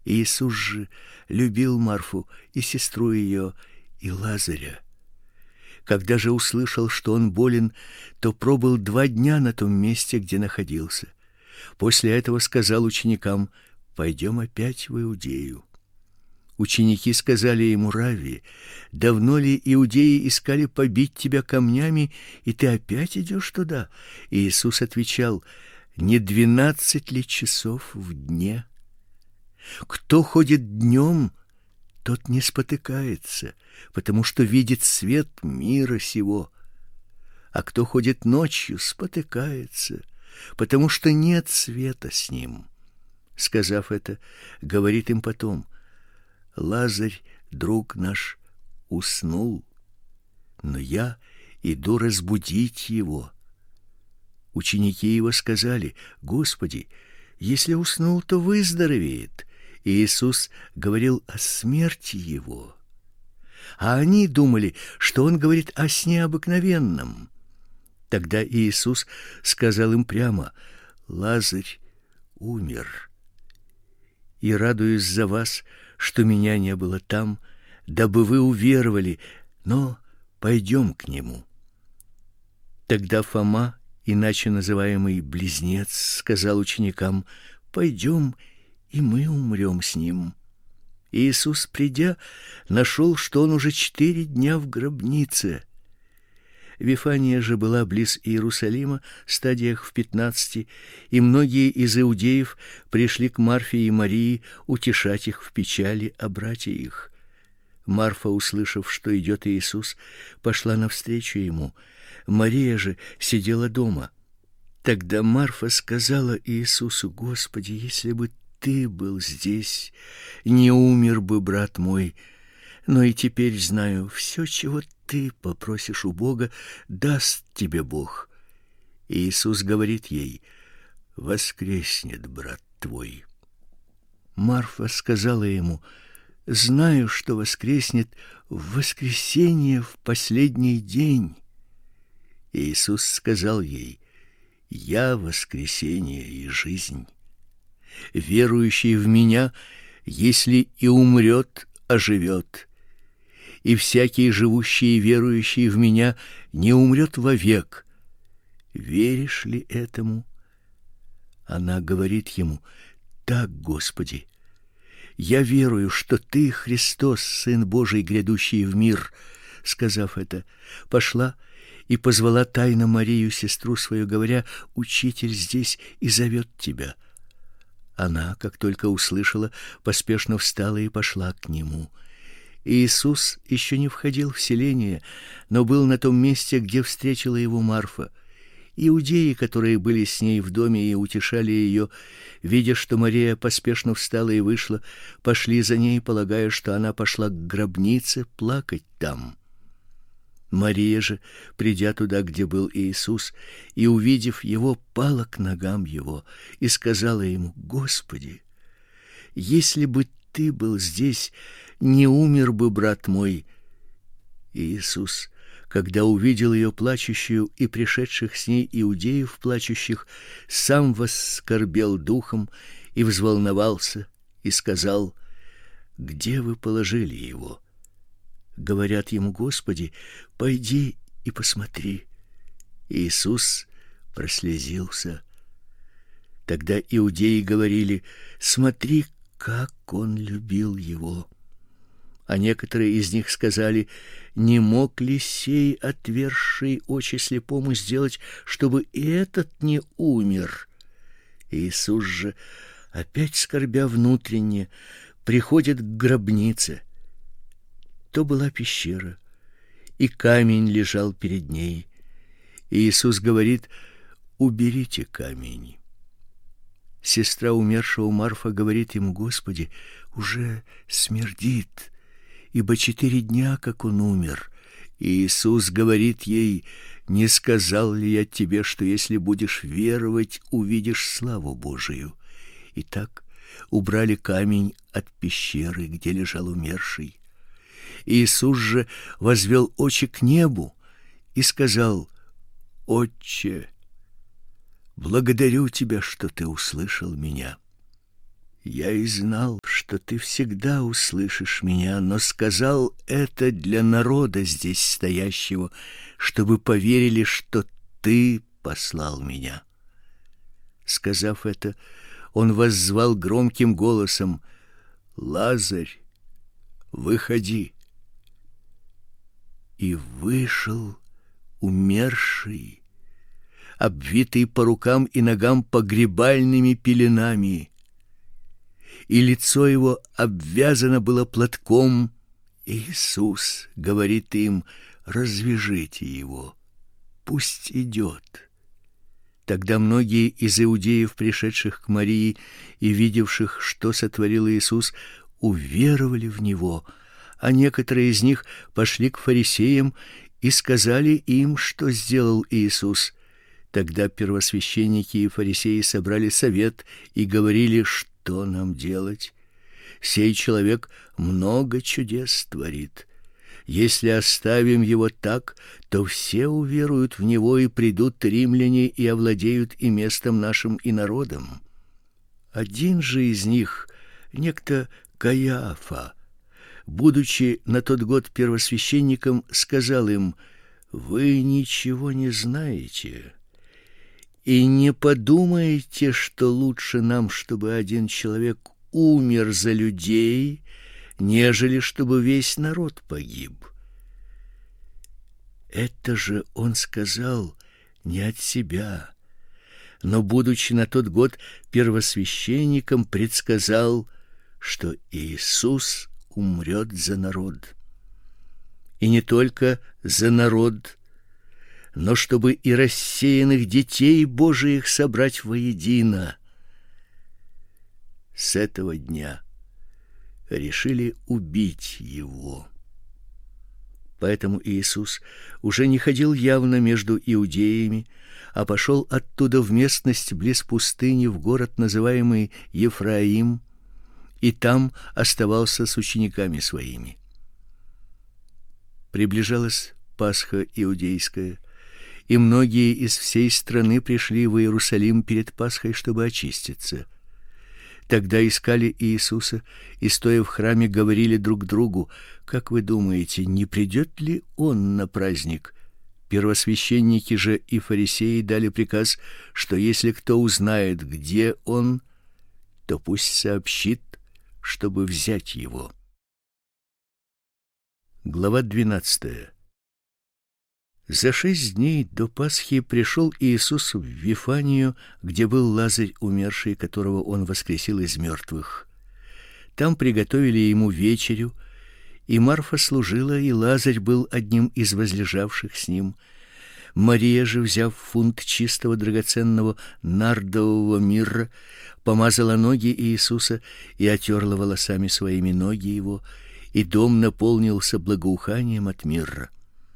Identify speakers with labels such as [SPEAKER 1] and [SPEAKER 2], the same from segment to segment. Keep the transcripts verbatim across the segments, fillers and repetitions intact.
[SPEAKER 1] Иисус же любил Марфу и сестру ее, и Лазаря. Когда же услышал, что он болен, то пробыл два дня на том месте, где находился. После этого сказал ученикам: «Пойдем опять в Иудею». Ученики сказали ему: «Равви, давно ли иудеи искали побить тебя камнями, и ты опять идешь туда?» И Иисус отвечал: «Не двенадцать ли часов в дне? Кто ходит днем, тот не спотыкается, потому что видит свет мира сего. А кто ходит ночью, спотыкается, потому что нет света с ним». Сказав это, говорит им потом: «Лазарь, друг наш, уснул, но я иду разбудить его». Ученики его сказали: «Господи, если уснул, то выздоровеет». И Иисус говорил о смерти его. А они думали, что он говорит о сне обыкновенном. Тогда Иисус сказал им прямо: «Лазарь умер. И радуюсь за вас, что меня не было там, дабы вы уверовали, но пойдем к нему». Тогда Фома, иначе называемый Близнец, сказал ученикам: «Пойдем, и мы умрем с ним». Иисус, придя, нашел, что он уже четыре дня в гробнице. Вифания же была близ Иерусалима, стадиях в пятнадцати, и многие из иудеев пришли к Марфе и Марии утешать их в печали о брате их. Марфа, услышав, что идет Иисус, пошла навстречу ему. Мария же сидела дома. Тогда Марфа сказала Иисусу: «Господи, если бы ты был здесь, не умер бы брат мой. Но и теперь знаю, все, чего ты попросишь у Бога, даст тебе Бог». Иисус говорит ей: «Воскреснет брат твой». Марфа сказала ему: «Знаю, что воскреснет в воскресенье в последний день». Иисус сказал ей: «Я воскресение и жизнь. Верующий в меня, если и умрет, оживет. И всякий, живущий и верующий в меня, не умрет вовек. Веришь ли этому?» Она говорит ему: «Так, Господи, я верую, что ты Христос, Сын Божий, грядущий в мир». Сказав это, пошла и позвала тайно Марию, сестру свою, говоря: «Учитель здесь и зовет тебя». Она, как только услышала, поспешно встала и пошла к нему. Иисус еще не входил в селение, но был на том месте, где встретила его Марфа. Иудеи, которые были с ней в доме и утешали ее, видя, что Мария поспешно встала и вышла, пошли за ней, полагая, что она пошла к гробнице плакать там. Мария же, придя туда, где был Иисус, и увидев его, пала к ногам его и сказала ему: «Господи, если бы ты был здесь, не умер бы брат мой». Иисус, когда увидел ее плачущую и пришедших с ней иудеев плачущих, сам воскорбел духом и взволновался и сказал: «Где вы положили его?» Говорят ему: «Господи, пойди и посмотри». Иисус прослезился. Тогда иудеи говорили: «Смотри, как он любил его». А некоторые из них сказали: «Не мог ли сей, отверзший очи слепому, сделать, чтобы и этот не умер?» Иисус же, опять скорбя внутренне, приходит к гробнице. То была пещера, и камень лежал перед ней. Иисус говорит: «Уберите камень». Сестра умершего Марфа говорит ему: «Господи, уже смердит, ибо четыре дня, как он умер». И Иисус говорит ей: «Не сказал ли я тебе, что если будешь веровать, увидишь славу Божию?» Итак, убрали камень от пещеры, где лежал умерший. Иисус же возвел очи к небу и сказал: «Отче, благодарю тебя, что ты услышал меня. Я и знал, что что ты всегда услышишь меня, но сказал это для народа здесь стоящего, чтобы поверили, что ты послал меня». Сказав это, он воззвал громким голосом: «Лазарь, выходи!» И вышел умерший, обвитый по рукам и ногам погребальными пеленами, и лицо его обвязано было платком. Иисус говорит им: «Развяжите его, пусть идет». Тогда многие из иудеев, пришедших к Марии и видевших, что сотворил Иисус, уверовали в него, а некоторые из них пошли к фарисеям и сказали им, что сделал Иисус. Тогда первосвященники и фарисеи собрали совет и говорили: «Что нам делать? Сей человек много чудес творит. Если оставим его так, то все уверуют в него, и придут римляне и овладеют и местом нашим, и народом». Один же из них, некто Каиафа, будучи на тот год первосвященником, сказал им: «Вы ничего не знаете и не подумаете, что лучше нам, чтобы один человек умер за людей, нежели чтобы весь народ погиб». Это же он сказал не от себя, но, будучи на тот год первосвященником, предсказал, что Иисус умрет за народ. И не только за народ, но чтобы и рассеянных детей Божиих собрать воедино. С этого дня решили убить его. Поэтому Иисус уже не ходил явно между иудеями, а пошел оттуда в местность близ пустыни, в город, называемый Ефраим, и там оставался с учениками своими. Приближалась Пасха иудейская, и многие из всей страны пришли в Иерусалим перед Пасхой, чтобы очиститься. Тогда искали Иисуса и, стоя в храме, говорили друг другу: «Как вы думаете, не придет ли он на праздник?» Первосвященники же и фарисеи дали приказ, что если кто узнает, где он, то пусть сообщит, чтобы взять его. Глава двенадцатая. За шесть дней до Пасхи пришел Иисус в Вифанию, где был Лазарь умерший, которого он воскресил из мертвых. Там приготовили ему вечерю, и Марфа служила, и Лазарь был одним из возлежавших с ним. Мария же, взяв фунт чистого драгоценного нардового мирра, помазала ноги Иисуса и отерла волосами своими ноги его, и дом наполнился благоуханием от мирра.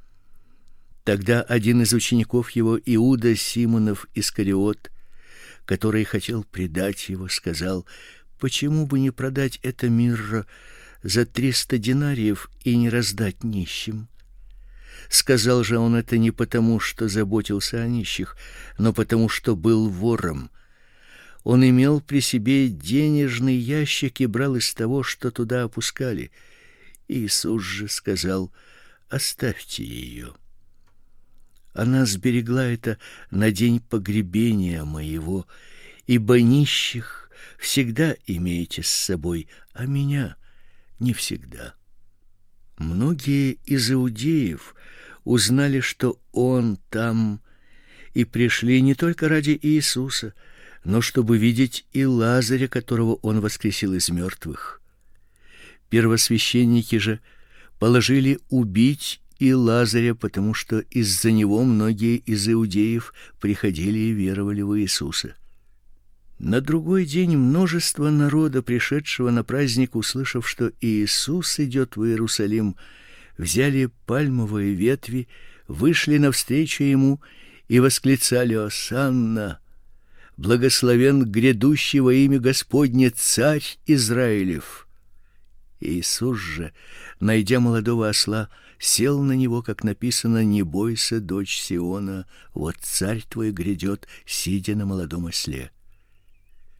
[SPEAKER 1] Тогда один из учеников его, Иуда Симонов Искариот, который хотел предать его, сказал: «Почему бы не продать это мирра за триста динариев и не раздать нищим?» Сказал же он это не потому, что заботился о нищих, но потому, что был вором. Он имел при себе денежный ящик и брал из того, что туда опускали. Иисус же сказал: «Оставьте ее. Она сберегла это на день погребения моего, ибо нищих всегда имеете с собой, а меня не всегда». Многие из иудеев узнали, что он там, и пришли не только ради Иисуса, но чтобы видеть и Лазаря, которого он воскресил из мертвых. Первосвященники же положили убить и Лазаря, потому что из-за него многие из иудеев приходили и веровали в Иисуса. На другой день множество народа, пришедшего на праздник, услышав, что Иисус идет в Иерусалим, взяли пальмовые ветви, вышли навстречу ему и восклицали: «Осанна! Благословен грядущий во имя Господне Царь Израилев!» Иисус же, найдя молодого осла, сел на него, как написано: «Не бойся, дочь Сиона, вот царь твой грядет, сидя на молодом осле».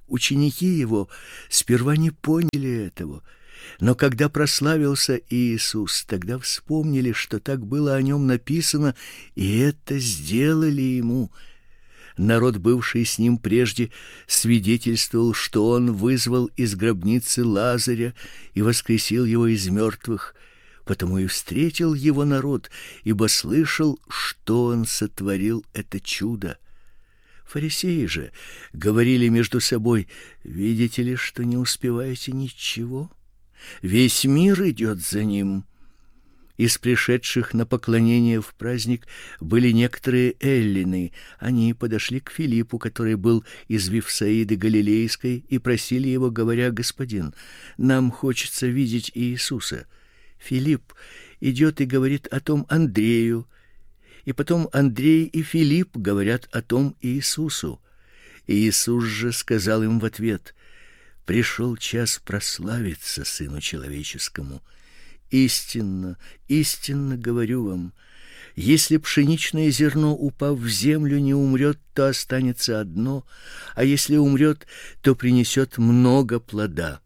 [SPEAKER 1] Ученики его сперва не поняли этого, но когда прославился Иисус, тогда вспомнили, что так было о нем написано, и это сделали ему. Народ, бывший с ним прежде, свидетельствовал, что он вызвал из гробницы Лазаря и воскресил его из мертвых. Потому и встретил его народ, ибо слышал, что он сотворил это чудо. Фарисеи же говорили между собой: видите ли, что не успеваете ничего? Весь мир идет за ним. Из пришедших на поклонение в праздник были некоторые эллины. Они подошли к Филиппу, который был из Вифсаиды Галилейской, и просили его, говоря: господин, нам хочется видеть Иисуса. Филипп идет и говорит о том Андрею, и потом Андрей и Филипп говорят о том Иисусу. Иисус же сказал им в ответ: пришел час прославиться Сыну Человеческому. Истинно, истинно говорю вам, если пшеничное зерно, упав в землю, не умрет, то останется одно, а если умрет, то принесет много плода.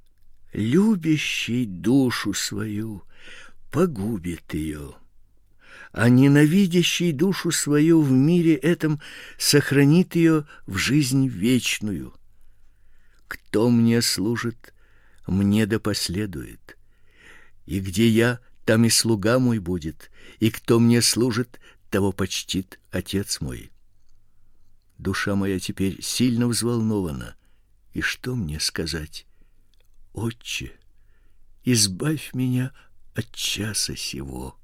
[SPEAKER 1] Любящий душу свою погубит ее, а ненавидящий душу свою в мире этом сохранит ее в жизнь вечную. Кто мне служит, мне да последует. И где я, там и слуга мой будет, и кто мне служит, того почтит Отец мой. Душа моя теперь сильно взволнована, и что мне сказать? Отче, избавь меня от часа сего.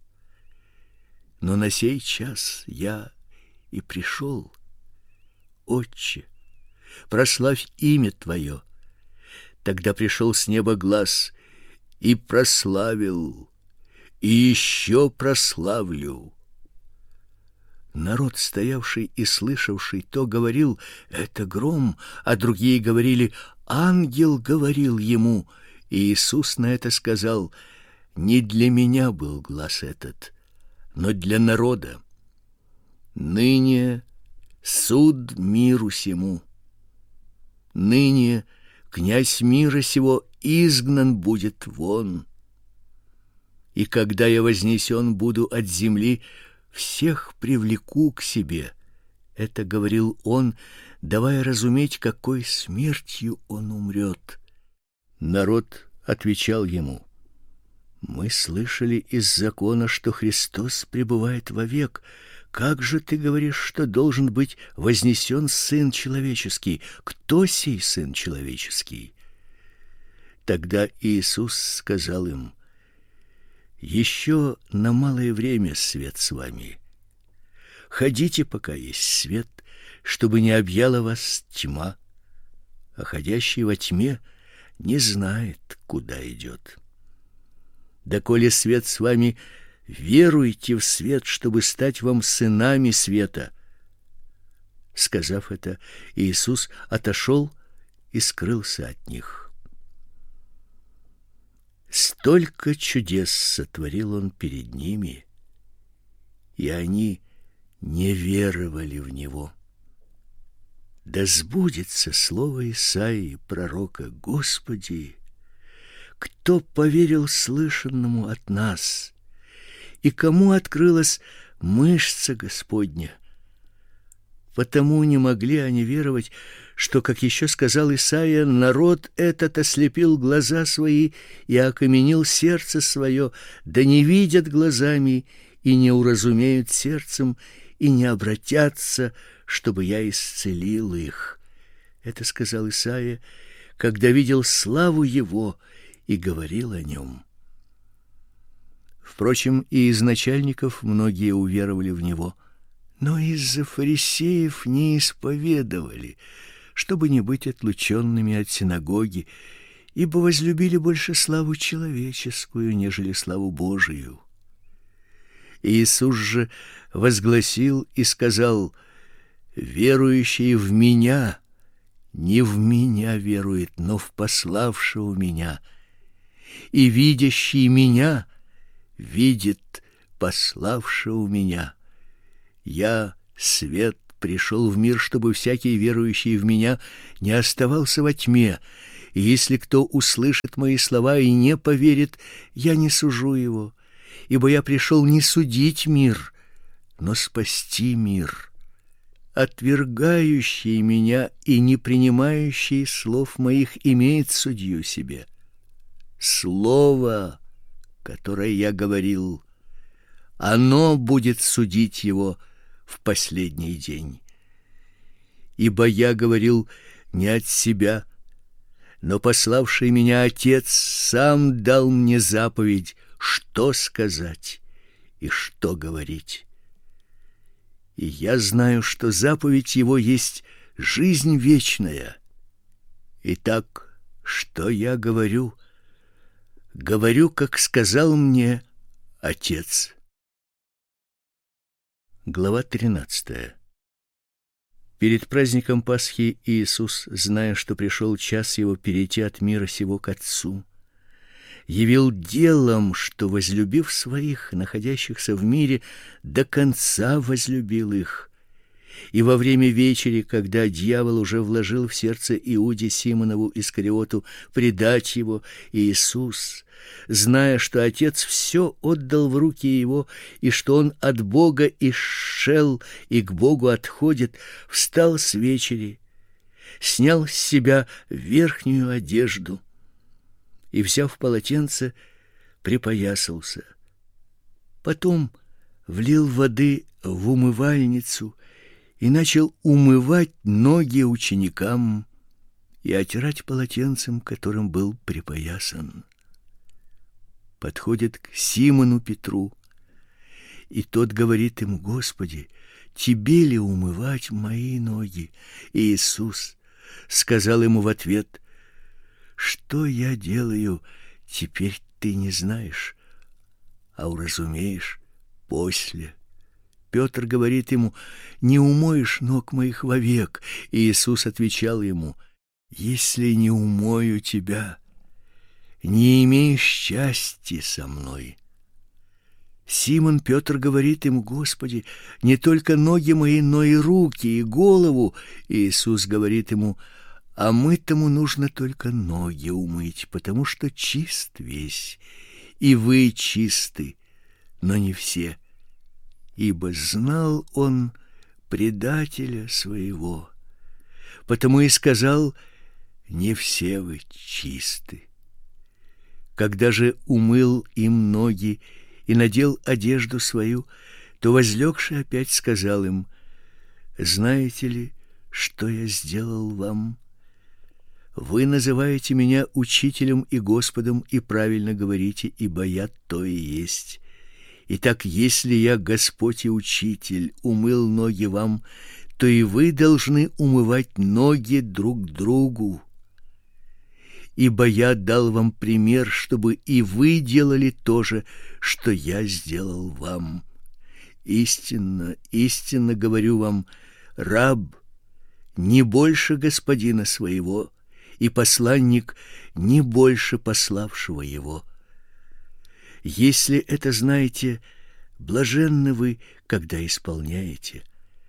[SPEAKER 1] Но на сей час я и пришел. Отче, прославь имя Твое. Тогда пришел с неба глас и прославил, и еще прославлю. Народ, стоявший и слышавший то, говорил: это гром, а другие говорили: ангел говорил ему. И Иисус на это сказал: не для меня был глас этот, но для народа. Ныне суд миру сему. Ныне князь мира сего изгнан будет вон. И когда я вознесен буду от земли, всех привлеку к себе. Это говорил он, давая разуметь, какой смертью он умрет. Народ отвечал ему: мы слышали из закона, что Христос пребывает вовек. Как же ты говоришь, что должен быть вознесен Сын Человеческий? Кто сей Сын Человеческий? Тогда Иисус сказал им: еще на малое время свет с вами. Ходите, пока есть свет, чтобы не объяла вас тьма, а ходящий во тьме не знает, куда идет. Доколе свет с вами, веруйте в свет, чтобы стать вам сынами света. Сказав это, Иисус отошел и скрылся от них. Столько чудес сотворил он перед ними, и они не веровали в него. Да сбудется слово Исаии, пророка: Господи, кто поверил слышанному от нас, и кому открылась мышца Господня? Потому не могли они веровать, что, как еще сказал Исаия, народ этот ослепил глаза свои и окаменил сердце свое, да не видят глазами и не уразумеют сердцем и не обратятся, чтобы я исцелил их. Это сказал Исаия, когда видел славу его и говорил о нем. Впрочем, и из начальников многие уверовали в него, но из-за фарисеев не исповедовали, чтобы не быть отлученными от синагоги, ибо возлюбили больше славу человеческую, нежели славу Божию. Иисус же возгласил и сказал: верующий в меня не в меня верует, но в пославшего меня, и видящий меня видит пославшего меня. Я свет пришел в мир, чтобы всякий верующий в меня не оставался во тьме. И если кто услышит мои слова и не поверит, я не сужу его, ибо я пришел не судить мир, но спасти мир. Отвергающий меня и не принимающий слов моих имеет судью себе. Слово, которое я говорил, оно будет судить его в последний день. Ибо я говорил не от себя, но пославший меня Отец сам дал мне заповедь, что сказать и что говорить. И я знаю, что заповедь его есть жизнь вечная. Итак, что я говорю? Говорю, как сказал мне Отец. Глава тринадцатая. Перед праздником Пасхи Иисус, зная, что пришел час его перейти от мира сего к Отцу, явил делом, что, возлюбив своих, находящихся в мире, до конца возлюбил их. И во время вечери, когда дьявол уже вложил в сердце Иуде Симонову Искариоту предать его, Иисус, зная, что Отец все отдал в руки его, и что он от Бога исшел и к Богу отходит, встал с вечери, снял с себя верхнюю одежду и, взяв полотенце, припоясался. Потом влил воды в умывальницу и начал умывать ноги ученикам и отирать полотенцем, которым был припоясан. Подходит к Симону Петру, и тот говорит ему: «Господи, тебе ли умывать мои ноги?» И Иисус сказал ему в ответ: «Что я делаю, теперь ты не знаешь, а уразумеешь после». Петр говорит ему: «Не умоешь ног моих вовек». И Иисус отвечал ему: «Если не умою тебя, не имеешь счастья со мной». Симон Петр говорит ему: «Господи, не только ноги мои, но и руки, и голову». И Иисус говорит ему: «А мытому нужно только ноги умыть, потому что чист весь, и вы чисты, но не все. Ибо знал он предателя своего, потому и сказал: не все вы чисты». Когда же умыл им ноги и надел одежду свою, то, возлегши, опять сказал им: «Знаете ли, что я сделал вам? Вы называете меня учителем и Господом, и правильно говорите, ибо я то и есть. Итак, если я, Господь и Учитель, умыл ноги вам, то и вы должны умывать ноги друг другу. Ибо я дал вам пример, чтобы и вы делали то же, что я сделал вам. Истинно, истинно говорю вам, раб не больше господина своего, и посланник не больше пославшего его. Если это знаете, блаженны вы, когда исполняете.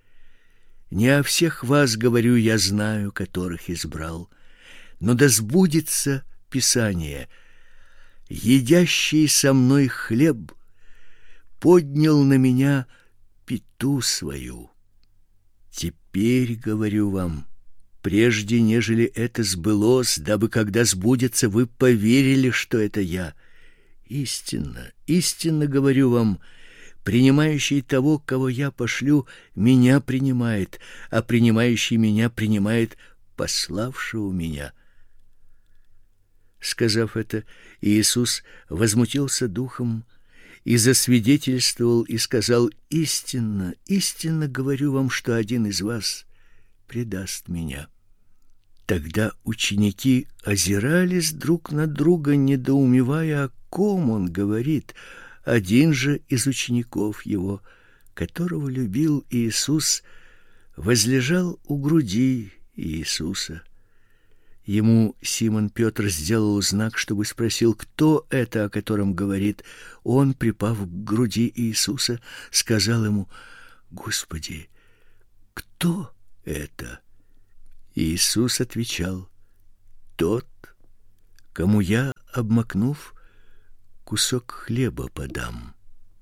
[SPEAKER 1] Не о всех вас говорю я знаю, которых избрал, но да сбудется Писание: едящий со мной хлеб поднял на меня пяту свою. Теперь говорю вам, прежде нежели это сбылось, дабы, когда сбудется, вы поверили, что это я. Истинно, истинно говорю вам, принимающий того, кого я пошлю, меня принимает, а принимающий меня принимает пославшего меня». Сказав это, Иисус возмутился духом и засвидетельствовал и сказал: «Истинно, истинно говорю вам, что один из вас предаст меня». Тогда ученики озирались друг на друга, недоумевая, о ком он говорит. Один же из учеников его, которого любил Иисус, возлежал у груди Иисуса. Ему Симон Петр сделал знак, чтобы спросил, кто это, о котором говорит. Он, припав к груди Иисуса, сказал ему: «Господи, кто это? Иисус отвечал: тот, кому я, обмакнув, кусок хлеба подам.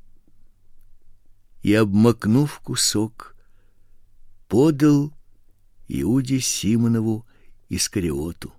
[SPEAKER 1] И, обмакнув кусок, подал Иуде Симонову Искариоту.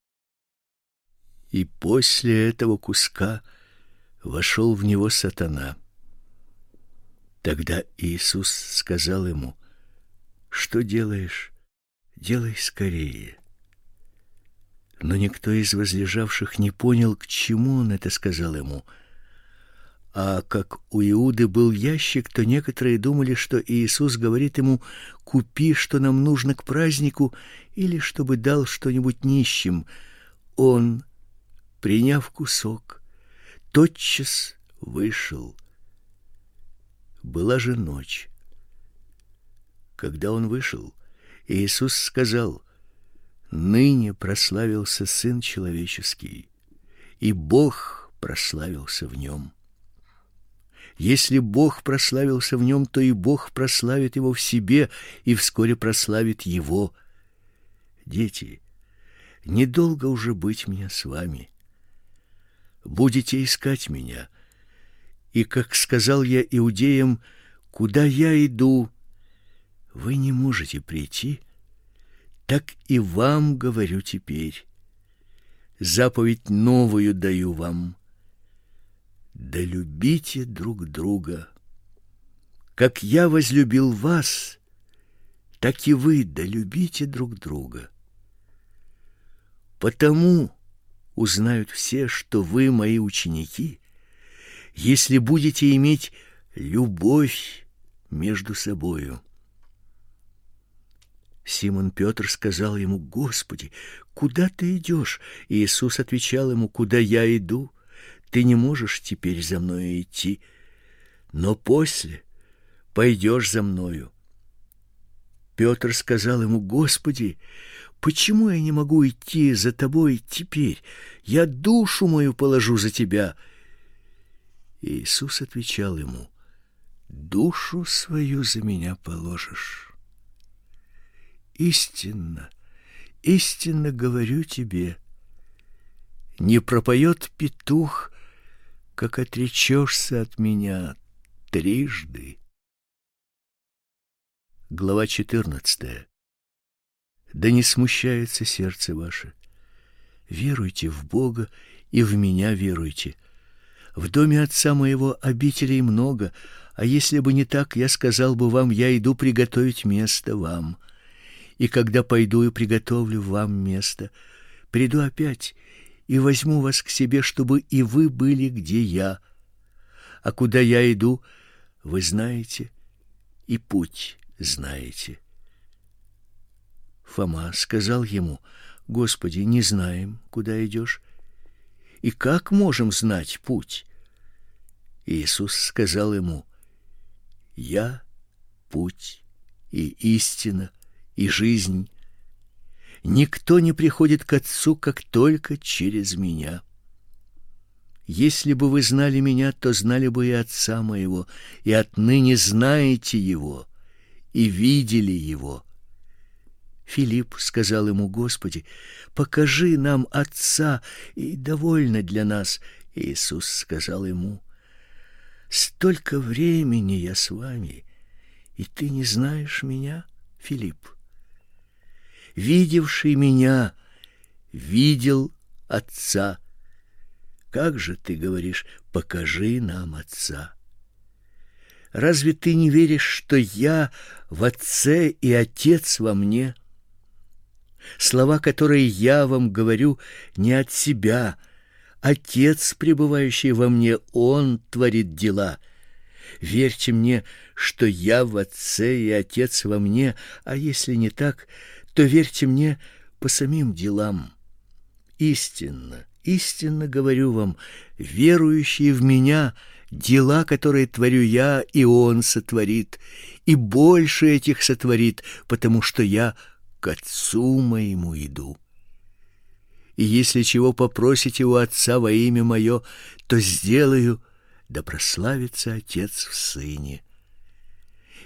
[SPEAKER 1] И после этого куска вошел в него сатана. Тогда Иисус сказал ему: что делаешь? Делай скорее. Но никто из возлежавших не понял, к чему он это сказал ему. А как у Иуды был ящик, то некоторые думали, что Иисус говорит ему: купи, что нам нужно к празднику, или чтобы дал что-нибудь нищим. Он, приняв кусок, тотчас вышел. Была же ночь. Когда он вышел, Иисус сказал: ныне прославился Сын Человеческий, и Бог прославился в нем. Если Бог прославился в нем, то и Бог прославит его в себе и вскоре прославит его. Дети, недолго уже быть мне с вами. Будете искать меня. И как сказал я иудеям: куда я иду, вы не можете прийти, так и вам говорю теперь. Заповедь новую даю вам: да любите друг друга. Как я возлюбил вас, так и вы да любите друг друга. Потому узнают все, что вы мои ученики, если будете иметь любовь между собою. Симон Петр сказал ему: Господи, куда ты идешь? И Иисус отвечал ему: куда я иду, ты не можешь теперь за мною идти, но после пойдешь за мною. Петр сказал ему: Господи, почему я не могу идти за тобой теперь? Я душу мою положу за тебя. И Иисус отвечал ему: душу свою за меня положишь. Истинно, истинно говорю тебе, не пропоет петух, как отречешься от меня трижды. Глава четырнадцатая. Да не смущается сердце ваше. Веруйте в Бога и в меня веруйте. В доме Отца моего обителей много, а если бы не так, я сказал бы вам: я иду приготовить место вам. И когда пойду и приготовлю вам место, приду опять и возьму вас к себе, чтобы и вы были, где я. А куда я иду, вы знаете, и путь знаете. Фома сказал ему: Господи, не знаем, куда идешь, и как можем знать путь? Иисус сказал ему: я путь и истина и жизнь. Никто не приходит к Отцу, как только через меня. Если бы вы знали меня, то знали бы и Отца моего, и отныне знаете его, и видели его. Филипп сказал ему: Господи, покажи нам Отца, и довольно для нас. Иисус сказал ему: столько времени я с вами, и ты не знаешь меня, Филипп? Видевший меня видел Отца. Как же ты говоришь: покажи нам Отца? Разве ты не веришь, что я в Отце и Отец во мне? Слова, которые я вам говорю, не от себя. Отец, пребывающий во мне, Он творит дела. Верьте мне, что я в Отце и Отец во мне, а если не так, то верьте мне по самим делам. Истинно, истинно говорю вам, верующий в меня, дела, которые творю я, и Он сотворит, и больше этих сотворит, потому что я к Отцу моему иду. И если чего попросите у Отца во имя мое, то сделаю, да прославится Отец в Сыне.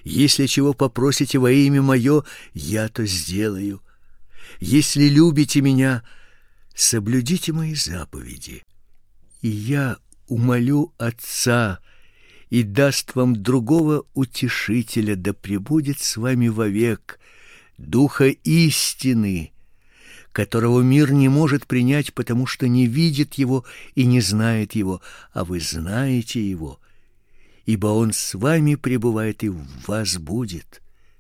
[SPEAKER 1] Если чего попросите во имя мое, я то сделаю. Если любите меня, соблюдите мои заповеди. И я умолю Отца, и даст вам другого утешителя, да пребудет с вами вовек, Духа истины, которого мир не может принять, потому что не видит его и не знает его, а вы знаете его, ибо он с вами пребывает и в вас будет.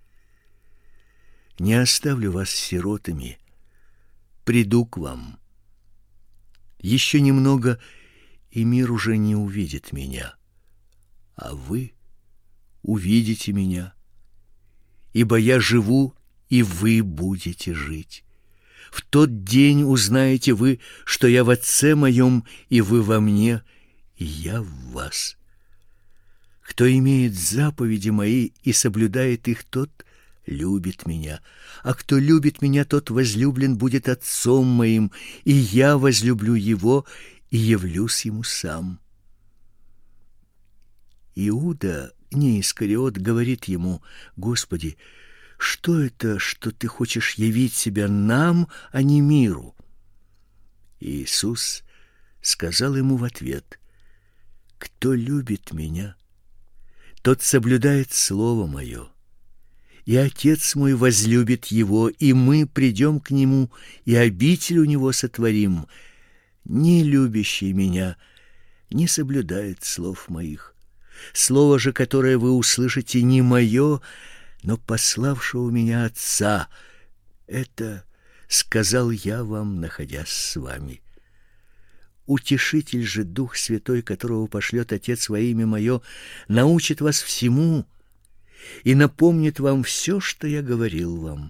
[SPEAKER 1] Не оставлю вас сиротами, приду к вам. Еще немного, и мир уже не увидит меня, а вы увидите меня, ибо я живу, и вы будете жить. В тот день узнаете вы, что я в Отце моем, и вы во мне, и я в вас. Кто имеет заповеди мои и соблюдает их, тот любит меня, а кто любит меня, тот возлюблен будет Отцом моим, и я возлюблю его и явлюсь ему сам. Иуда, не Искариот, говорит ему: Господи, что это, что ты хочешь явить себя нам, а не миру? И Иисус сказал ему в ответ: кто любит меня, тот соблюдает слово мое, и Отец мой возлюбит его, и мы придем к нему, и обитель у него сотворим. Не любящий меня не соблюдает слов моих. Слово же, которое вы услышите, не мое, но пославшего меня Отца. Это сказал я вам, находясь с вами. Утешитель же, Дух Святой, которого пошлет Отец во имя мое, научит вас всему и напомнит вам все, что я говорил вам.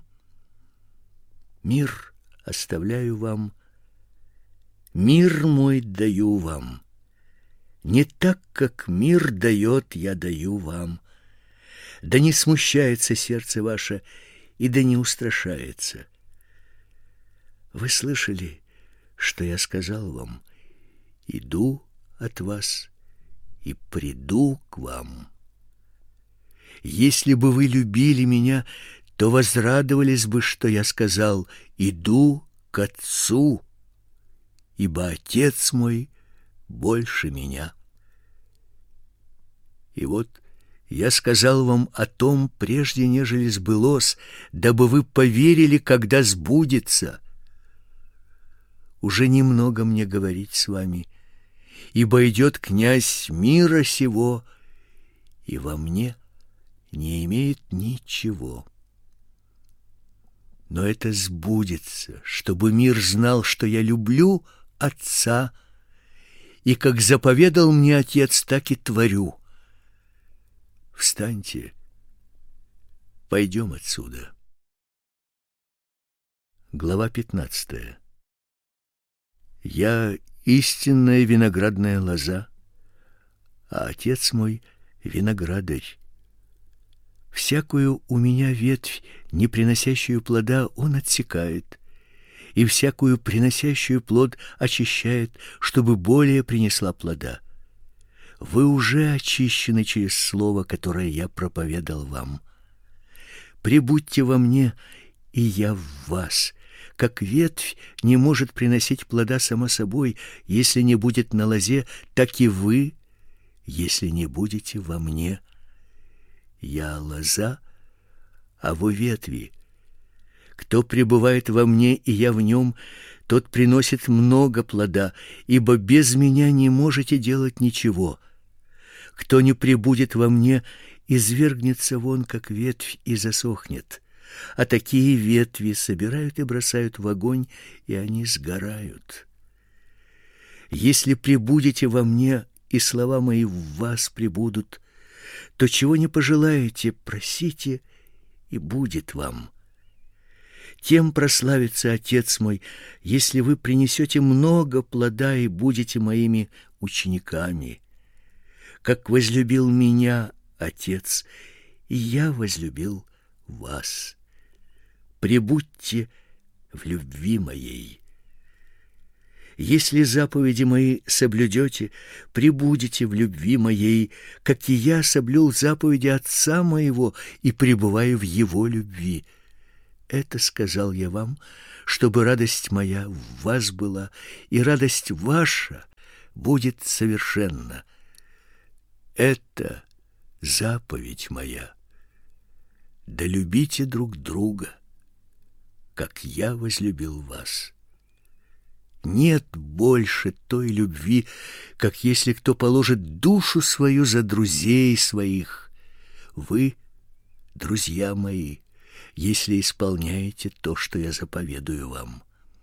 [SPEAKER 1] Мир оставляю вам, мир мой даю вам. Не так, как мир дает, я даю вам. Да не смущается сердце ваше, и да не устрашается. Вы слышали, что я сказал вам: иду от вас и приду к вам. Если бы вы любили меня, то возрадовались бы, что я сказал: иду к Отцу, ибо Отец мой больше меня. И вот я сказал вам о том, прежде нежели сбылось, дабы вы поверили, когда сбудется. Уже немного мне говорить с вами, ибо идет князь мира сего, и во мне не имеет ничего. Но это сбудется, чтобы мир знал, что я люблю Отца, и как заповедал мне Отец, так и творю. Встаньте, пойдем отсюда. Глава пятнадцатая. Я истинная виноградная лоза, а Отец мой виноградарь. Всякую у меня ветвь, не приносящую плода, он отсекает, и всякую приносящую плод очищает, чтобы более принесла плода. Вы уже очищены через слово, которое я проповедал вам. Пребудьте во мне, и я в вас. Как ветвь не может приносить плода сама собой, если не будет на лозе, так и вы, если не будете во мне. Я лоза, а вы ветви. Кто пребывает во мне, и я в нем, тот приносит много плода, ибо без меня не можете делать ничего. Кто не пребудет во мне, извергнется вон, как ветвь, и засохнет. А такие ветви собирают и бросают в огонь, и они сгорают. Если пребудете во мне, и слова мои в вас пребудут, то чего не пожелаете, просите, и будет вам. Тем прославится Отец мой, если вы принесете много плода и будете моими учениками. Как возлюбил меня Отец, и я возлюбил вас. Пребудьте в любви моей. Если заповеди мои соблюдете, пребудете в любви моей, как и я соблюл заповеди Отца моего и пребываю в его любви. Это сказал я вам, чтобы радость моя в вас была, и радость ваша будет совершенна. Это заповедь моя. Да любите друг друга, как я возлюбил вас. Нет больше той любви, как если кто положит душу свою за друзей своих. Вы, друзья мои, если исполняете то, что я заповедую вам.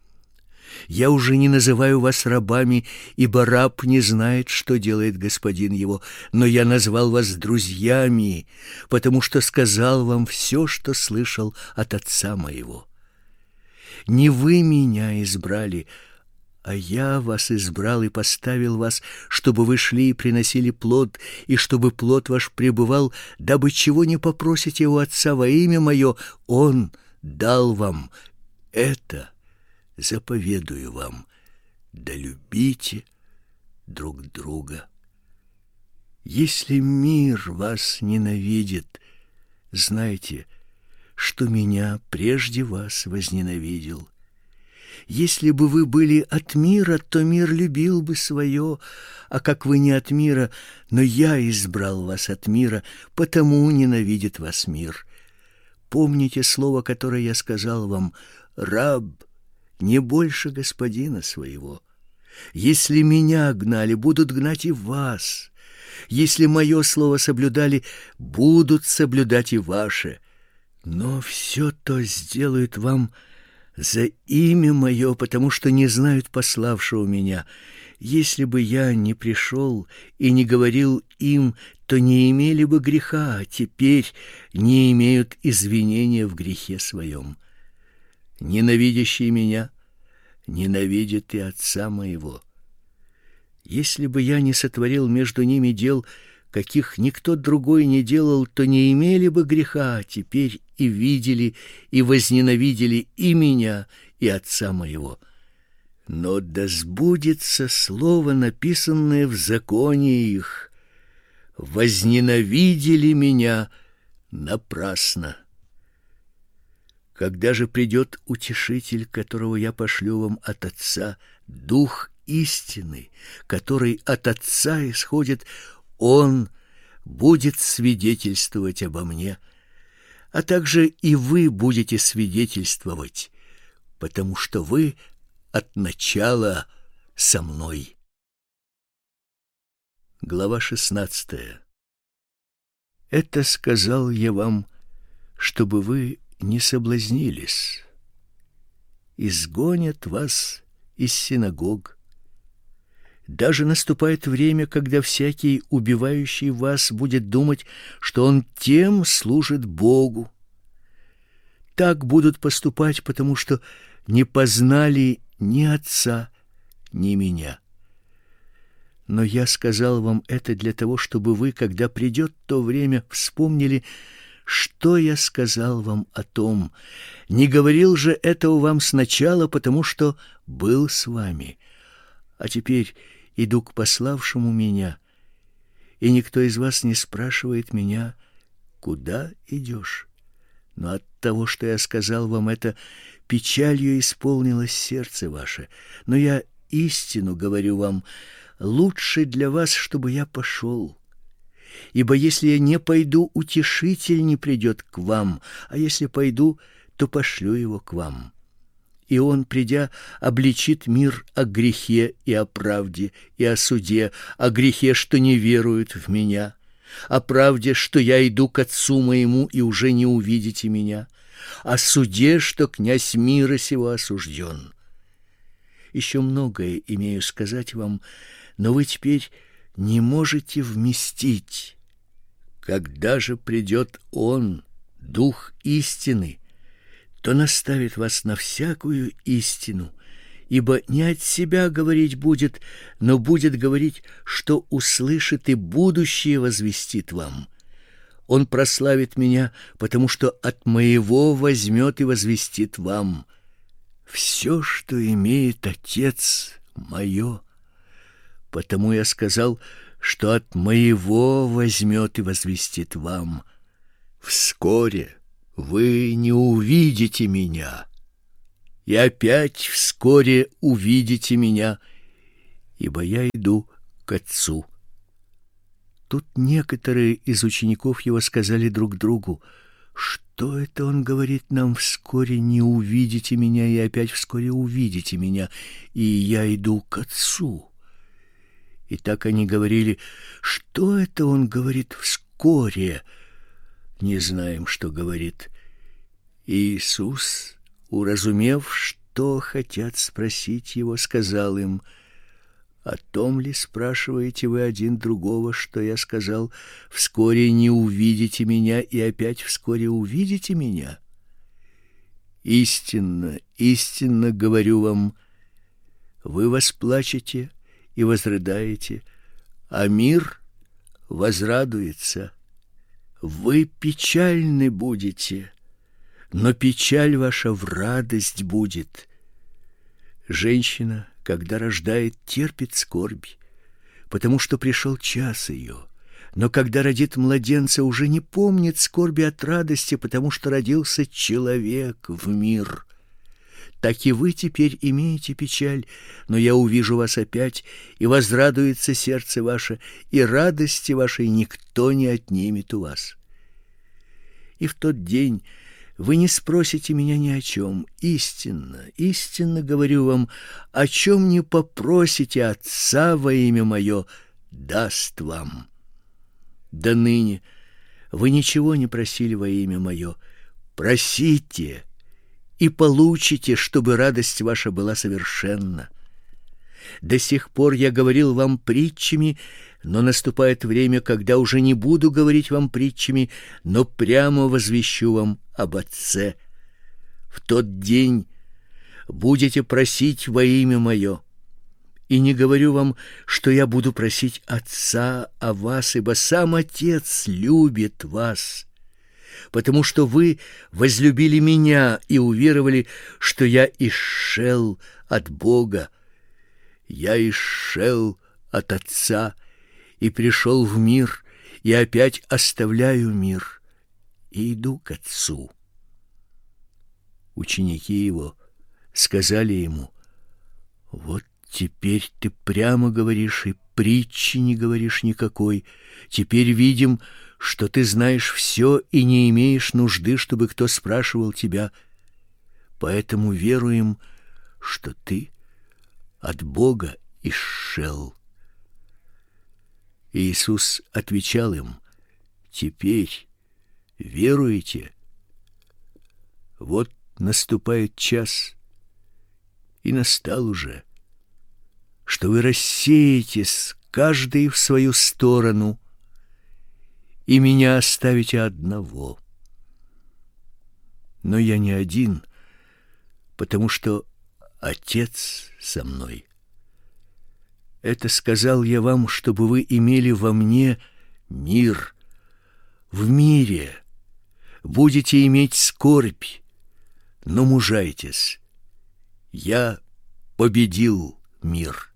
[SPEAKER 1] Я уже не называю вас рабами, ибо раб не знает, что делает господин его, но я назвал вас друзьями, потому что сказал вам все, что слышал от Отца моего. Не вы меня избрали, а я вас избрал и поставил вас, чтобы вы шли и приносили плод, и чтобы плод ваш пребывал, дабы чего не попросите у Отца во имя мое, Он дал вам. Это заповедую вам: да любите друг друга. Если мир вас ненавидит, знайте, что меня прежде вас возненавидел. Если бы вы были от мира, то мир любил бы свое, а как вы не от мира, но я избрал вас от мира, потому ненавидит вас мир. Помните слово, которое я сказал вам: раб не больше господина своего. Если меня гнали, будут гнать и вас. Если мое слово соблюдали, будут соблюдать и ваше. Но все то сделают вам за имя мое, потому что не знают пославшего меня. Если бы я не пришел и не говорил им, то не имели бы греха, а теперь не имеют извинения в грехе своем. Ненавидящий меня ненавидит и Отца моего. Если бы я не сотворил между ними дел, каких никто другой не делал, то не имели бы греха, а теперь и видели, и возненавидели и меня, и Отца моего. Но да сбудется слово, написанное в законе их: возненавидели меня напрасно. Когда же придет Утешитель, которого я пошлю вам от Отца, Дух истины, который от Отца исходит, Он будет свидетельствовать обо мне, а также и вы будете свидетельствовать, потому что вы от начала со мной. Глава шестнадцатая. Это сказал я вам, чтобы вы не соблазнились. Изгонят вас из синагог. Даже наступает время, когда всякий, убивающий вас, будет думать, что он тем служит Богу. Так будут поступать, потому что не познали ни Отца, ни меня. Но я сказал вам это для того, чтобы вы, когда придет то время, вспомнили, что я сказал вам о том. Не говорил же этого вам сначала, потому что был с вами. А теперь иду к пославшему меня, и никто из вас не спрашивает меня: куда идешь? Но от того, что я сказал вам это, печалью исполнилось сердце ваше. Но я истину говорю вам: лучше для вас, чтобы я пошел. Ибо если я не пойду, Утешитель не придет к вам, а если пойду, то пошлю его к вам. И он, придя, обличит мир о грехе и о правде, и о суде, о грехе, что не веруют в меня, о правде, что я иду к Отцу моему, и уже не увидите меня, о суде, что князь мира сего осужден. Еще многое имею сказать вам, но вы теперь не можете вместить. Когда же придет Он, Дух истины, то наставит вас на всякую истину, ибо не от себя говорить будет, но будет говорить, что услышит, и будущее возвестит вам. Он прославит меня, потому что от моего возьмет и возвестит вам. Все, что имеет Отец, мое. Потому я сказал, что от моего возьмет и возвестит вам. Вскоре вы не увидите меня, и опять вскоре увидите меня, ибо я иду к Отцу». Тут некоторые из учеников его сказали друг другу: «Что это он говорит нам: вскоре не увидите меня, и опять вскоре увидите меня, и я иду к Отцу?» И так они говорили: «Что это он говорит: вскоре?» Не знаем, что говорит. И Иисус, уразумев, что хотят спросить его, сказал им: «О том ли спрашиваете вы один другого, что я сказал: вскоре не увидите меня, и опять вскоре увидите меня? Истинно, истинно говорю вам, вы восплачете и возрыдаете, а мир возрадуется. Вы печальны будете, но печаль ваша в радость будет. Женщина, когда рождает, терпит скорбь, потому что пришел час ее. Но когда родит младенца, уже не помнит скорби от радости, потому что родился человек в мир. Так и вы теперь имеете печаль, но я увижу вас опять, и возрадуется сердце ваше, и радости вашей никто не отнимет у вас. И в тот день вы не спросите меня ни о чем. Истинно, истинно говорю вам, о чем не попросите Отца во имя мое, даст вам. До ныне вы ничего не просили во имя мое. Просите и получите, чтобы радость ваша была совершенна. До сих пор я говорил вам притчами, но наступает время, когда уже не буду говорить вам притчами, но прямо возвещу вам об Отце. В тот день будете просить во имя мое. И не говорю вам, что я буду просить Отца о вас, ибо сам Отец любит вас, потому что вы возлюбили меня и уверовали, что я исшел от Бога. Я исшел от Отца и пришел в мир, и опять оставляю мир и иду к Отцу». Ученики его сказали ему: «Вот теперь ты прямо говоришь, и притчи не говоришь никакой. Теперь видим, что ты знаешь все и не имеешь нужды, чтобы кто спрашивал тебя. Поэтому веруем, что ты от Бога исшел». Иисус отвечал им: «Теперь веруете? Вот наступает час, и настал уже, что вы рассеетесь каждый в свою сторону, и меня оставите одного. Но я не один, потому что Отец со мной. Это сказал я вам, чтобы вы имели во мне мир. В мире будете иметь скорбь, но мужайтесь. Я победил мир».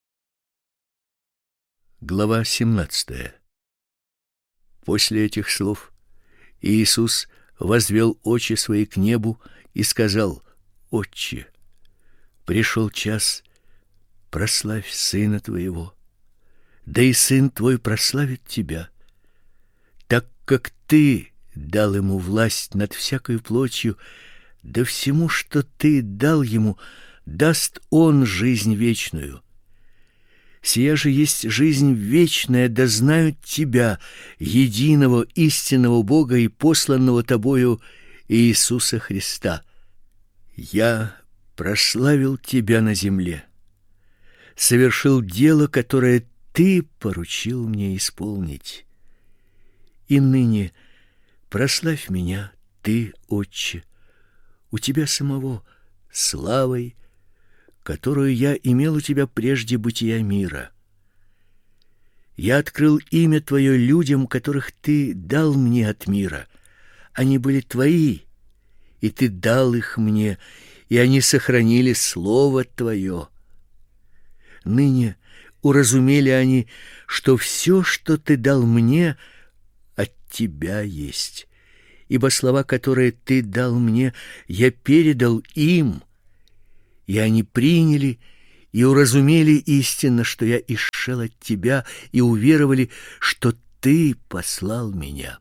[SPEAKER 1] Глава семнадцатая. После этих слов Иисус возвел очи свои к небу и сказал: «Отче, пришел час, прославь Сына Твоего, да и Сын Твой прославит Тебя, так как Ты дал Ему власть над всякой плотью, да всему, что Ты дал Ему, даст Он жизнь вечную. Сия же есть жизнь вечная, да знают Тебя, единого истинного Бога и посланного Тобою Иисуса Христа. Я прославил Тебя на земле, совершил дело, которое Ты поручил мне исполнить. И ныне прославь меня, Ты, Отче, у Тебя самого, славой, которую я имел у Тебя прежде бытия мира. Я открыл имя Твое людям, которых Ты дал мне от мира. Они были Твои, и Ты дал их мне, и они сохранили Слово Твое. Ныне уразумели они, что все, что ты дал мне, от тебя есть. Ибо слова, которые ты дал мне, я передал им, и они приняли и уразумели истинно, что я исшел от тебя, и уверовали, что ты послал меня.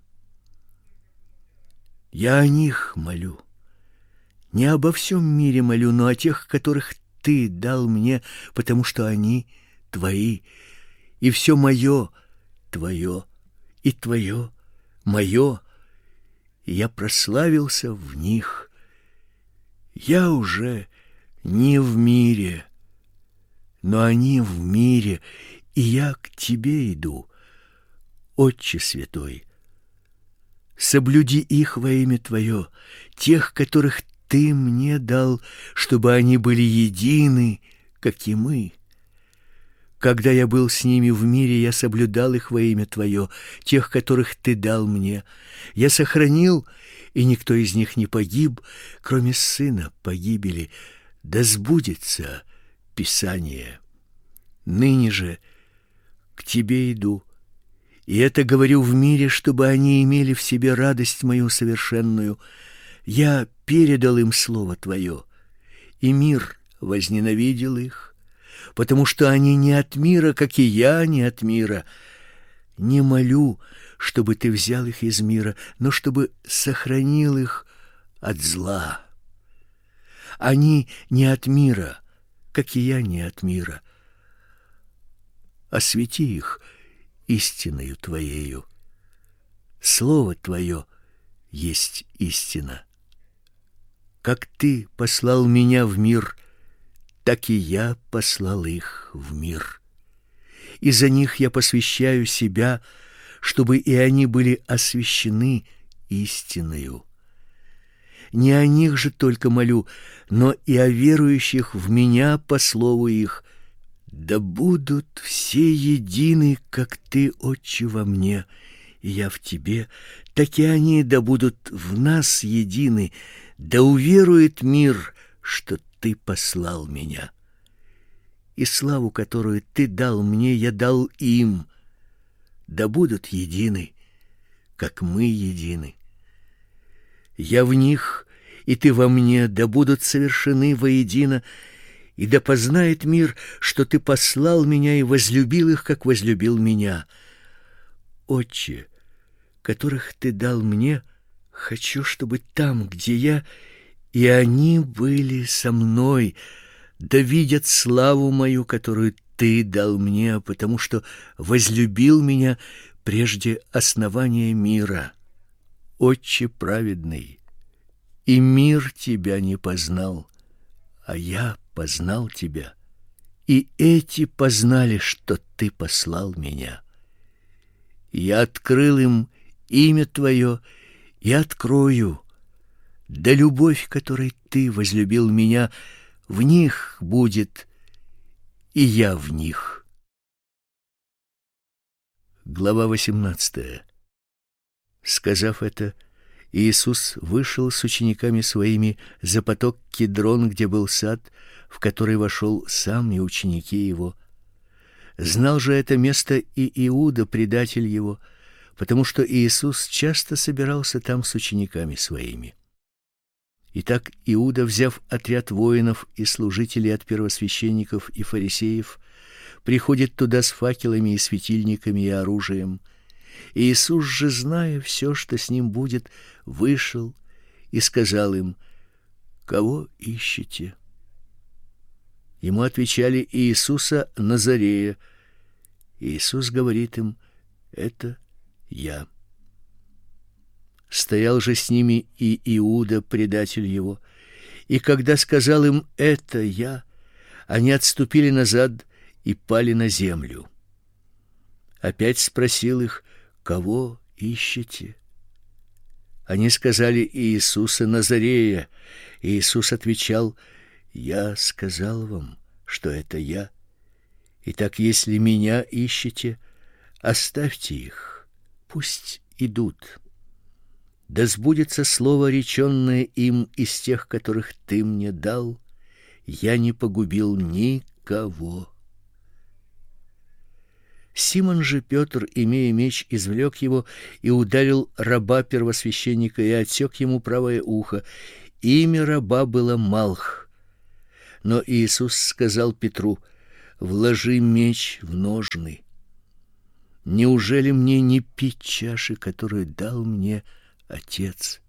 [SPEAKER 1] Я о них молю. Не обо всем мире молю, но о тех, которых ты дал мне, потому что они твои, и все мое твое, и твое мое, и я прославился в них. Я уже не в мире, но они в мире, и я к тебе иду, Отче святой. Соблюди их во имя твое, тех, которых ты мне дал, чтобы они были едины, как и мы. Когда я был с ними в мире, я соблюдал их во имя твое, тех, которых ты дал мне. Я сохранил, и никто из них не погиб, кроме сына погибели. Да сбудется Писание. Ныне же к тебе иду, и это говорю в мире, чтобы они имели в себе радость мою совершенную. Я передал им слово твое, и мир возненавидел их, потому что они не от мира, как и я не от мира. Не молю, чтобы ты взял их из мира, но чтобы сохранил их от зла. Они не от мира, как и я не от мира. Освети их истиною твоею. Слово твое есть истина. Как ты послал меня в мир, так и я послал их в мир. И за них я посвящаю себя, чтобы и они были освящены истиною. Не о них же только молю, но и о верующих в меня по слову их. Да будут все едины, как ты, Отче, во мне, и я в тебе, так и они да будут в нас едины, да уверует мир, что ты послал меня. И славу, которую ты дал мне, я дал им, да будут едины, как мы едины. Я в них, и ты во мне, да будут совершены воедино, и да познает мир, что ты послал меня и возлюбил их, как возлюбил меня. Отче, которых ты дал мне, хочу, чтобы там, где я, и они были со мной, да видят славу мою, которую ты дал мне, потому что возлюбил меня прежде основания мира. Отче праведный, и мир тебя не познал, а я познал тебя, и эти познали, что ты послал меня. Я открыл им имя твое и открою, да любовь, которой ты возлюбил меня, в них будет, и я в них. Глава восемнадцатая. Сказав это, Иисус вышел с учениками своими за поток Кидрон, где был сад, в который вошел сам и ученики его. Знал же это место и Иуда, предатель его, потому что Иисус часто собирался там с учениками своими. Итак, Иуда, взяв отряд воинов и служителей от первосвященников и фарисеев, приходит туда с факелами и светильниками и оружием. Иисус же, зная все, что с ним будет, вышел и сказал им: «Кого ищете?» Ему отвечали: Иисуса Назарея. Иисус говорит им: «Это я». Стоял же с ними и Иуда, предатель его, и когда сказал им: «Это я», они отступили назад и пали на землю. Опять спросил их: «Кого ищете?» Они сказали: «Иисуса Назарея». Иисус отвечал: «Я сказал вам, что это я. Итак, если меня ищете, оставьте их, пусть идут. Да сбудется слово, реченное им из тех, которых ты мне дал: я не погубил никого». Симон же Петр, имея меч, извлек его и ударил раба первосвященника и отсек ему правое ухо. Имя раба было Малх. Но Иисус сказал Петру: вложи меч в ножны. Неужели мне не пить чаши, которую дал мне Отец?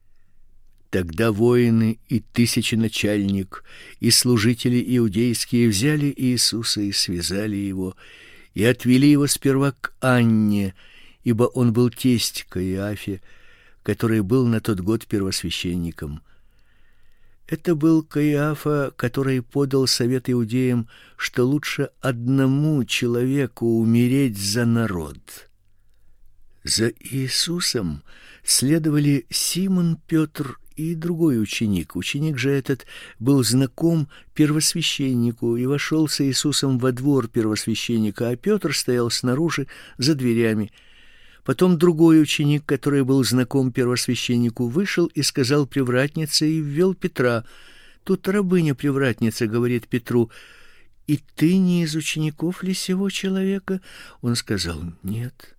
[SPEAKER 1] Тогда воины и тысяченачальник и служители иудейские взяли Иисуса и связали его, и отвели его сперва к Анне, ибо он был тесть Каиафе, который был на тот год первосвященником. Это был Каиафа, который подал совет иудеям, что лучше одному человеку умереть за народ. За Иисусом следовали Симон Петр и другой ученик. Ученик же этот был знаком первосвященнику и вошел с Иисусом во двор первосвященника, а Петр стоял снаружи за дверями. Потом другой ученик, который был знаком первосвященнику, вышел и сказал привратнице и ввел Петра. Тут рабыня-привратница говорит Петру: «И ты не из учеников ли сего человека?» Он сказал: «Нет».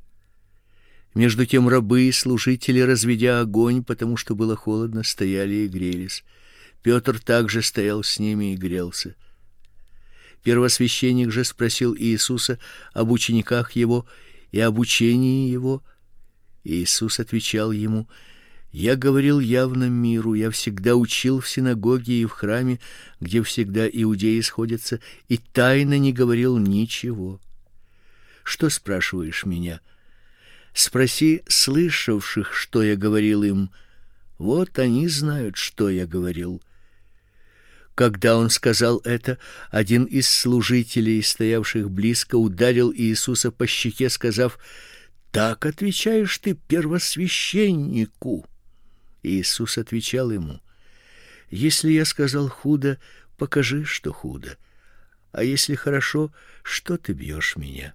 [SPEAKER 1] Между тем рабы и служители, разведя огонь, потому что было холодно, стояли и грелись. Петр также стоял с ними и грелся. Первосвященник же спросил Иисуса об учениках его и об учении его. Иисус отвечал ему: «Я говорил явно миру, я всегда учил в синагоге и в храме, где всегда иудеи сходятся, и тайно не говорил ничего. Что спрашиваешь меня? Спроси слышавших, что я говорил им. Вот они знают, что я говорил». Когда он сказал это, один из служителей, стоявших близко, ударил Иисуса по щеке, сказав: «Так отвечаешь ты первосвященнику». Иисус отвечал ему: «Если я сказал худо, покажи, что худо. А если хорошо, что ты бьешь меня?»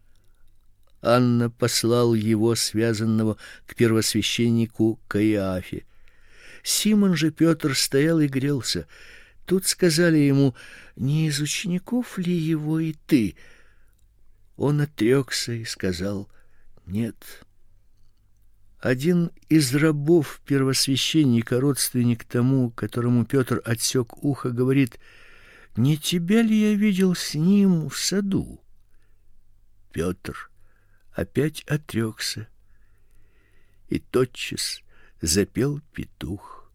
[SPEAKER 1] Анна послал его связанного к первосвященнику Каиафе. Симон же Петр стоял и грелся. Тут сказали ему: «Не из учеников ли его и ты?» Он отрекся и сказал: «Нет». Один из рабов первосвященника, родственник тому, которому Петр отсек ухо, говорит: «Не тебя ли я видел с ним в саду?» Петр опять отрекся, и тотчас запел петух.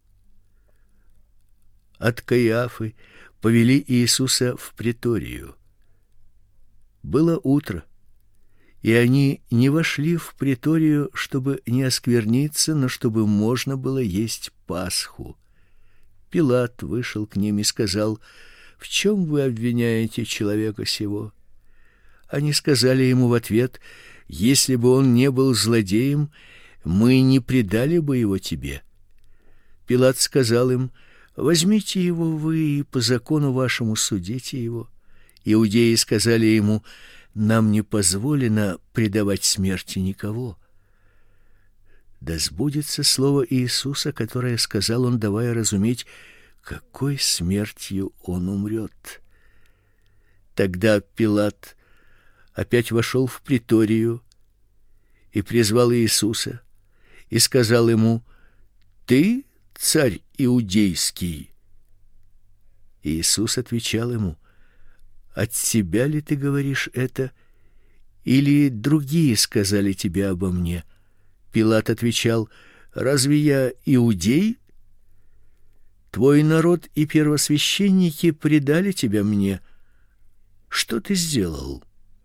[SPEAKER 1] От Каиафы повели Иисуса в преторию. Было утро, и они не вошли в преторию, чтобы не оскверниться, но чтобы можно было есть Пасху. Пилат вышел к ним и сказал: «В чем вы обвиняете человека сего?» Они сказали ему в ответ: «Если бы он не был злодеем, мы не предали бы его тебе». Пилат сказал им: «Возьмите его вы и по закону вашему судите его». Иудеи сказали ему: «Нам не позволено предавать смерти никого». Да сбудется слово Иисуса, которое сказал он, давая разуметь, какой смертью он умрет. Тогда Пилат опять вошел в преторию и призвал Иисуса и сказал ему: «Ты царь иудейский?» Иисус отвечал ему: «От себя ли ты говоришь это, или другие сказали тебе обо мне?» Пилат отвечал: «Разве я иудей? Твой народ и первосвященники предали тебя мне. Что ты сделал?»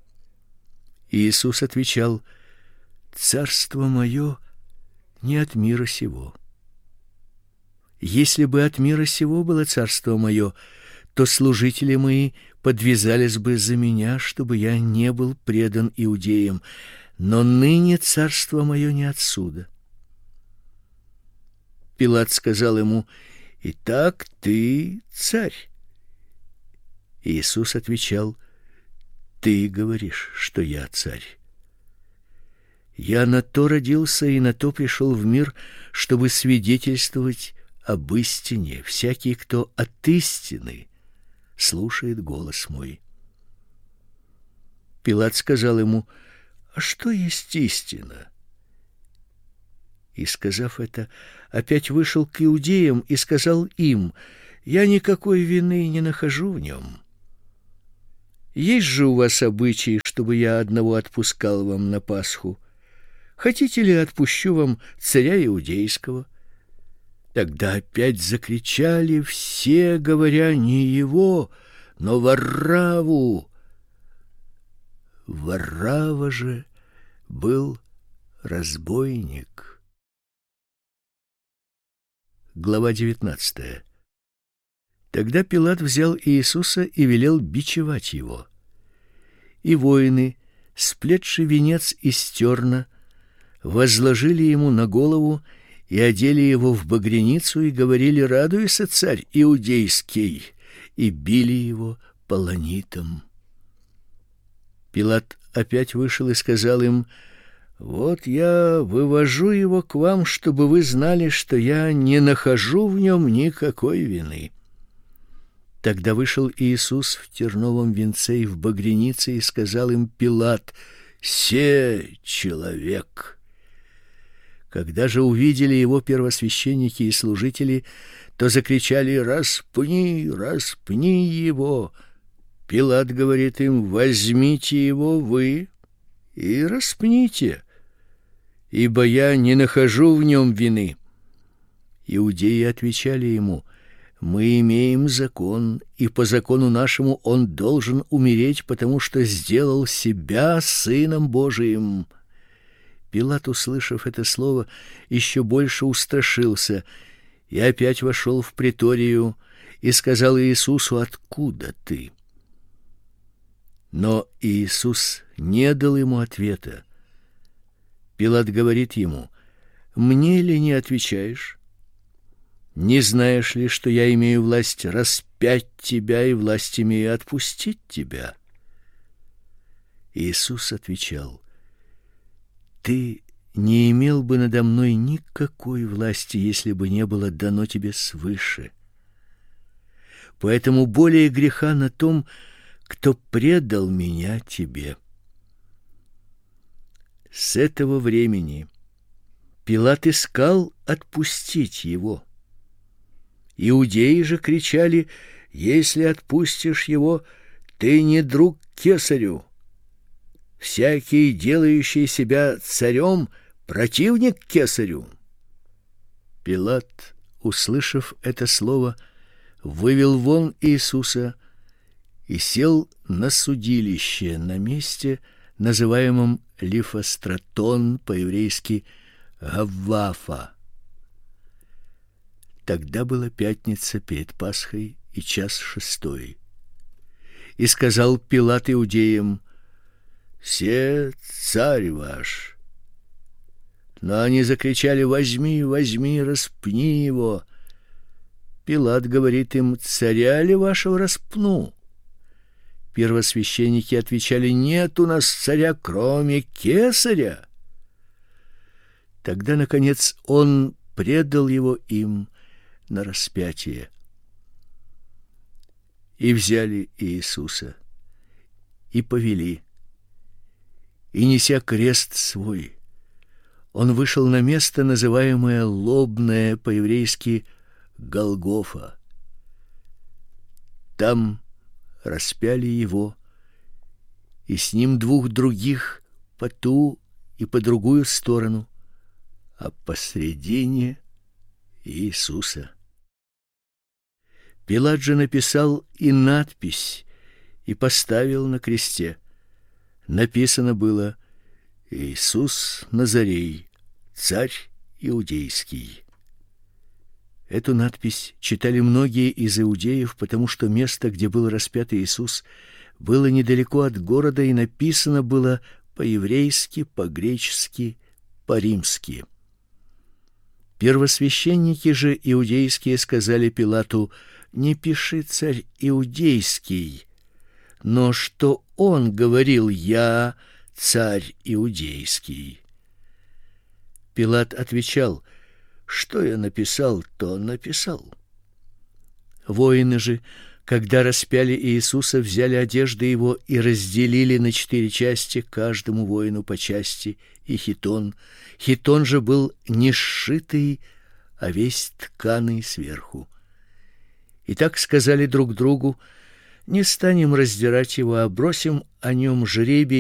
[SPEAKER 1] Иисус отвечал: «Царство мое не от мира сего. Если бы от мира сего было царство мое, то служители мои подвязались бы за меня, чтобы я не был предан иудеям, но ныне царство мое не отсюда». Пилат сказал ему: «Итак, ты царь?» Иисус отвечал: «Ты говоришь, что я царь. Я на то родился и на то пришел в мир, чтобы свидетельствовать об истине. Всякий, кто от истины, слушает голос мой». Пилат сказал ему: «А что есть истина?» И, сказав это, опять вышел к иудеям и сказал им: «Я никакой вины не нахожу в нем. Есть же у вас обычай, чтобы я одного отпускал вам на Пасху? Хотите ли, отпущу вам царя иудейского?» Тогда опять закричали все, говоря: не его, но Варравву. Варравва же был разбойник. Глава девятнадцатая. Тогда Пилат взял Иисуса и велел бичевать его. И воины, сплетши венец из терна, возложили ему на голову и одели его в багряницу и говорили: «Радуйся, царь иудейский!» и били его полонитом. Пилат опять вышел и сказал им: «Вот я вывожу его к вам, чтобы вы знали, что я не нахожу в нем никакой вины». Тогда вышел Иисус в терновом венце и в багрянице, и сказал им Пилат: «Се человек». Когда же увидели его первосвященники и служители, то закричали: «Распни, распни его!» Пилат говорит им: «Возьмите его вы и распните, ибо я не нахожу в нем вины». Иудеи отвечали ему: «Мы имеем закон, и по закону нашему он должен умереть, потому что сделал себя сыном Божиим». Пилат, услышав это слово, еще больше устрашился и опять вошел в преторию и сказал Иисусу: «Откуда ты?» Но Иисус не дал ему ответа. Пилат говорит ему: «Мне ли не отвечаешь? Не знаешь ли, что я имею власть распять тебя и власть имею отпустить тебя?» Иисус отвечал: «Ты не имел бы надо мной никакой власти, если бы не было дано тебе свыше. Поэтому более греха на том, кто предал меня тебе». С этого времени Пилат искал отпустить его. Иудеи же кричали: «Если отпустишь его, ты не друг кесарю. Всякий, делающий себя царем, противник кесарю». Пилат, услышав это слово, вывел вон Иисуса и сел на судилище на месте, называемом Лифостратон, по-еврейски Гаввафа. Тогда была пятница перед Пасхой и час шестой. И сказал Пилат иудеям: «Се царь ваш». Но они закричали: «Возьми, возьми, распни его». Пилат говорит им: «Царя ли вашего распну?» Первосвященники отвечали: «Нет у нас царя, кроме кесаря». Тогда, наконец, он предал его им на распятие. И взяли Иисуса и повели. И, неся крест свой, он вышел на место, называемое Лобное, по-еврейски Голгофа. Там распяли его, и с ним двух других по ту и по другую сторону, а посредине Иисуса. Пилат же написал и надпись, и поставил на кресте. Написано было: «Иисус Назарей, царь иудейский». Эту надпись читали многие из иудеев, потому что место, где был распят Иисус, было недалеко от города, и написано было по-еврейски, по-гречески, по-римски. Первосвященники же иудейские сказали Пилату: «Не пиши царь иудейский, но что он говорил: я царь иудейский». Пилат отвечал: «Что я написал, то написал». Воины же, Когда распяли Иисуса, взяли одежды его и разделили на четыре части, каждому воину по части, и хитон. Хитон же был не сшитый, а весь тканый сверху. И так сказали друг другу: не станем раздирать его, а бросим о нем жребий,